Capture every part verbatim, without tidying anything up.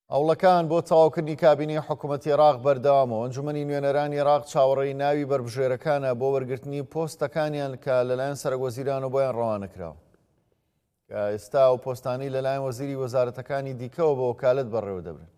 ئەوڵەکان بۆ تەواوکردنی کابینەی حکوومەتی عێراق بەردەوامەوە. ئەنجومەنی نوێنەرانی عێراق چاوەڕێی ناوی بربژێرەکانە بۆ وەرگرتنی پۆستەکانیان کە لەلایەن سەرۆکوەزیرانەوە بۆیان ڕەوانە کراوە کە ئێستا ئەو پۆستانەی لەلایەن وەزیری وەزارەتەکانی دیکەوە بە وەکالەت بەڕێوە دەبرن.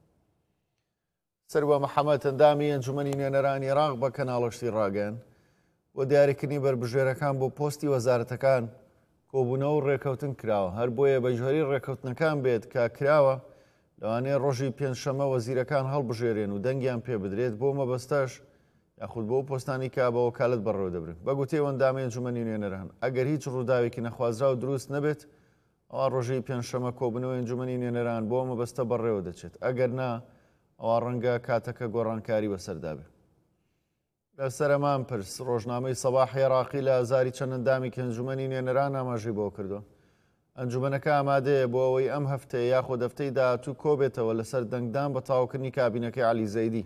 سەروە محەممەد ئەندامی ئەنجومەنی نوێنەرانی عێراق بە کەناڵەشتی ڕاگەن بۆ دیاریکردنی بربژێرەکان بۆ پۆستی وەزارەتەکان کۆبوونەوە و ڕێکەوتن کراوە. هەر بۆیە بەژهۆری ڕێکەوتنەکان بێت کە کراوە لەوانەیە ڕۆژی پێنجشەمە وەزیرەکان هەڵبژێرێن و دەنگیان پێ بدرێت بۆ مەبەستەش یاخود بۆ پۆستانی کا بە وەکالەت بەڕێوە دەبرن. بە گوتەی ئەندامی ئەنجومەنی نوێنەران ئەگەر هیچ ڕووداوێکی نەخوازرا و دروست نەبێت ئەوە ڕۆژی پێنجشەمە کۆبوونەوەی ئەنجومەنی نوێنەران بۆ مەبەستە بەڕێوە دەچێت. ئەگەر نا ئەوە ڕەنگە کاتەکە گۆڕانکاری بەسەردابێت. لە سەرەمان پرس ڕۆژنامەی سەباح عێراقی لە هەزاری چەند ئەندامی کە ئەنجومەنی نوێنەران ئاماژەی بۆ کردووە. ئەنجومەنەکە ئامادەیە بۆ ئەوەی ئەم هەفتەیە یاخۆ دەفتەی داهاتوو کۆبێتەوە لەسەر دەنگدان بە تاواوکردنی کابینەکەی عەلی زەیدی.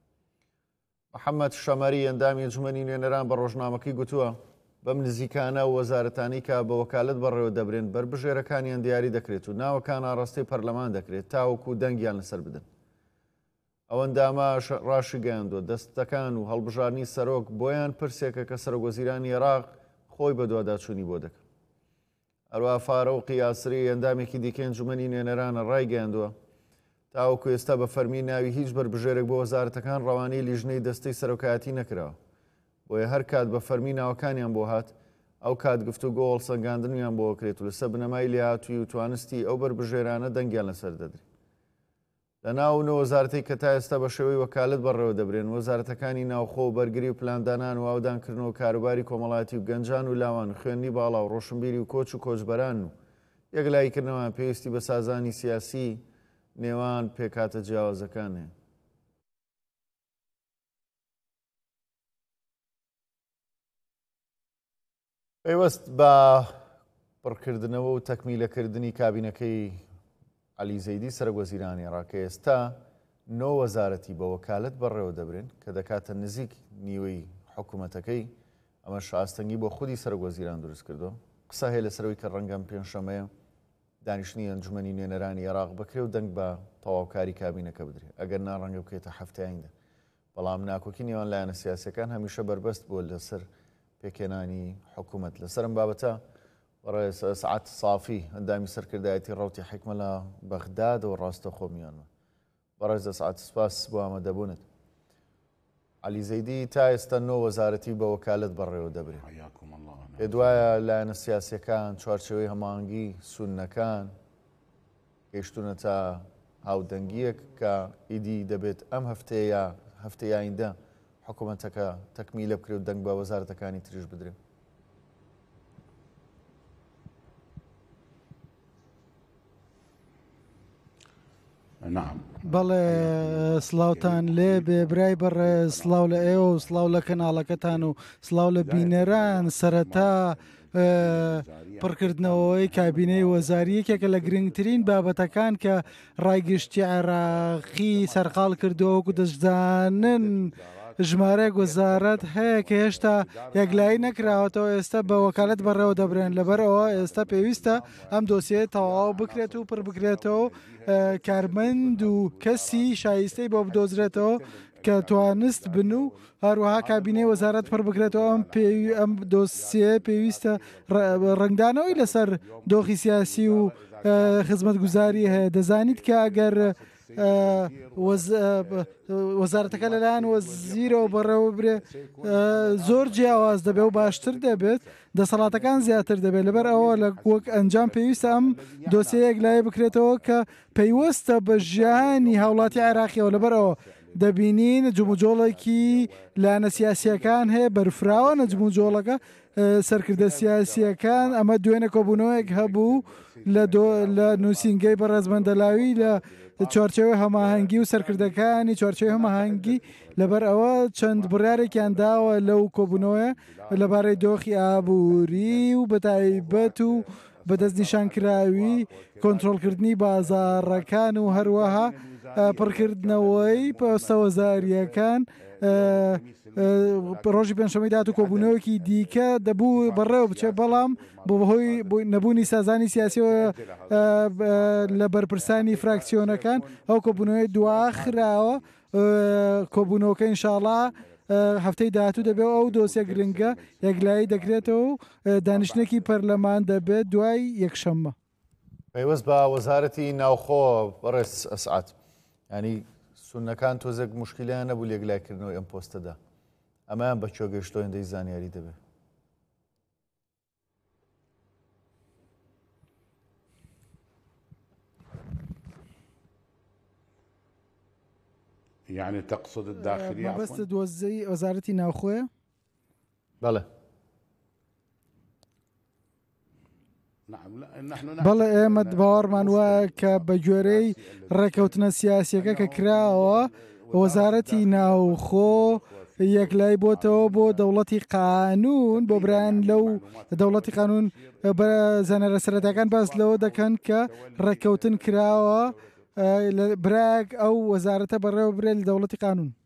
محەممەد شەمەری ئەندامی ئەنجومەنی نوێنەران بە ڕۆژنامەکەی گوتووە بەم نزیکانە و وەزارەتانی کە بە وەکالەت بەڕێوە دەبرێن بربژێرەکانیان دیاری دەکرێت و ناوەکان ئاڕاستەی پەرلەمان دەکرێت تاوەکو دەنگیان لەسەر بدەن. ئەوەنداما ڕاشی گەیاندووە دەستەکان و هەڵبژارنی سەرۆک بۆیان پرسێکە کە سەرۆکوەزیرانی عێراق خۆی بە دوواداچوونی بۆ دەکات. هەروە فاڕۆقی یاسری ئەندامێکی دیکەی ئەنجومەنی نوێنەرانە ڕای گەیاندووە تاوەکو ئێستا بە فەرمی ناوی هیچ بربژێرێک بۆ وەزارەتەکان ڕەوانەی لیژنەی دەستەی سەرۆکایەتی نەکراوە. بۆیە هەر کات بە فەرمی ناوەکانیان بۆ هات ئەو کات گفتوگۆ هەڵسەنگاندنیان بۆ کرێت و لەسەر بنەمای لێهاتووی و توانستی ئەو بربژێرانە دەنگیان لەسەر دەدرێت. لە ناونە وەزارەتی کە تا ئێستا بە شێوەی وەکالەت بەڕێوە دەبرێن وەزارەتەکانی ناوخۆ و بەرگری و پلاندانان و ئاودانکردنەوە کاروباری کۆمەڵایەتی و گەنجان و لاوان و خوێندنی باڵا و ڕۆشنبیری و کۆچ و کۆچبەران و یەکلایکردنەوەیان پێویستی بە سازانی سیاسی نێوان پێکاتە جیاوازەکان هەیە. پێوەست بە پڕکردنەوە و تەکمیلەکردنی کابینەکەی عەلی زەیدی سەرۆکوەزیرانی عێراق ئێستا نۆ وەزارەتی بە وەکالەت بەڕێوە دەبرێن کە دەکاتە نزیک نیوەی حکوومەتەکەی. ئەمە شاستەنگی بۆ خودی سەرۆکوەزیران دروست کردو. قسە هەیە لەسەرەوەی کە ڕەنگەم پێنجشەمەیە دانیشتنی ئەنجومەنی نوێنەرانی عێراق بکرێ و دەنگ بە تەواوکاری کابینەکە بدرێت ئەگەر ناڕەنگە بکرێتە هەفتەیەندا. بەڵام ناکۆکی نێوان لایەنە سیاسیەکان هەمیشە بربەست بووە لەسەر پێکێنانی حکوومەت. لەسەرم بابەتە ڕێز سعات سافی ئەندامی سەرکردایەتی ڕەوتی حکمە لە بەغداد و ڕاستەخۆ میانمە. بەڕێز سعات سپاس بۆ ئامادەبوونت. عەلی زەیدی تا ئێستا نۆ وەزارەتی بە وەکالەت بەڕێوە دەبرێت. پێ دوایە لایەنە سیاسیەکان چوارچێوەی هەماهەنگی سوننەکان گەیشتونە تا هاودەنگیەک کە ئیدی دەبێت ئەم هەفتەیە هەفتەی ئایندە حکوومەتەکە تەکمیلە بکرێت و دەنگ بە وەزارەتەکانی تریش بدرێت. بەڵێ سلااوان لێ بێ برای بەڕێ سلااو لە ئێوە و سلااو لە کەناڵەکەتان و سلااو لە بینەران. سەرەتا پڕکردنەوەی کابینەی وەزاری یەکێکە لە گرنگترین بابەتەکان کە ڕایگەشتی عێراقی سەرقاڵ کردەوە و دەشدانن ژمارەیەک وەزارەت هەیە کە هێشتا یەکلایی نەکراوەتەوە ئێستا بە وەکالەت بەڕێوە دەبرێن. لەبەرەوە ئێستا پێویستە ئەم دۆسیە تەواو بکرێت و پڕ بکرێتەوە کارمەند و کەسی شایستەی بۆ بدۆزرێتەوە کە توانست بن و هەروەها کابینەی وەزارەت پڕ بکرێتەوە. ئەم ئەم دۆسیە پێویستە ڕنگدانەوەی لەسەر دۆخی سیاسی و خزمەتگوزاری هەیە. دەزانیت کە ئەگەر وەزارەتەکە لەلایەن وەزیرەوە بەڕێوە برێ زۆر جیاواز دەبێت و باشتر دەبێت، دەسەڵاتەکان زیاتر دەبێت. لەبەر ئەوە لە وەک ئەنجام پێویستە ئەم دۆسیە یەکلایە بکرێتەوە کە پەیوەستە بە ژیانی هاوڵاتی عێراقیەوە. لەبەرەوە دەبینین جموجۆڵێکی لایەنە سیاسیەکان هەیە بەرفراوە نەجموجۆڵەکە سەرکردە سیاسیەکان. ئەمە دوێنێ کۆبوونەوەیەک هەبوو لە نووسینگەی بەڕێزمەندەلاوی لە چوارچێوەی هەماهەنگی و سەرکردەکانی چوارچێوەی هەماهەنگی. لەبەر ئەوە چەند بڕیارێکیان داوە لەو کۆبوونەوەیە لەبارەی دۆخی ئابووری و بەتایبەت و بەدەست نیشانکراوی کۆنتترۆلکردنی بازاڕەکان و هەروەها پڕکردنەوەی پۆستە وەزاریەکان ڕۆژی پێنجشەممەی داهات و کۆبوونەوەکی دیکە دەبوو بەڕێوە بچێت بەڵام بۆ بەهۆی نەبوونی سازانی سیاسیەوە لە بەرپرسانی فراکسیۆنەکان ئەو کۆبوونەوەی دواخراوە کۆبوونەوەکە ئینشاڵڵا هەفتەی داهاتوو دەبێت ئەو دۆسیە گرنگە یەکلایی دەکرێتەوە و دانیشتێکی پەرلەمان دەبێت دوای یەکشەممە. پەیوەست بە وەزارەتی ناوخۆ بەڕێز ئەسعات ینی سونەکان تۆزێک مشکلیان نەبوو لێگلایکردنەوەی ئەم پۆستەدا ئەمایان بە چۆ گەشتۆ هێندەی زانیاری دەبێت. يعني تقصد الداخلية ما بس دوزي وزارتي ناوخۆیە؟ بەڵێ بەڵێ ئێمە باوەڕمان وایە کە بە گوێرەی ڕێکەوتنە سیاسیەکە کە کراوە وەزارەتی ناوخۆ یەکلای بۆتەوە بۆ دەوڵەتی قانون بۆ برایان لەو دەوڵەتی قانون زانەرە سەرەتاکان باس لەوە دەکەن کە ڕێکەوتن کراوە براک ئەو وەزارەتە بەڕێوە برێ لە دەوڵەتی قانون.